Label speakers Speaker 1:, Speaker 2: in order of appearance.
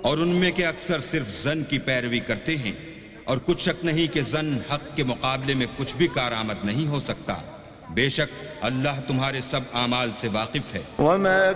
Speaker 1: और उनमें के अक्सर सिर्फ जन की पैरवी करते हैं, और कुछ शक नहीं कि जन हक के मुकाबले में कुछ भी कारआमद नहीं हो सकता। बेशक अल्लाह तुम्हारे सब आमाल से वाकिफ है।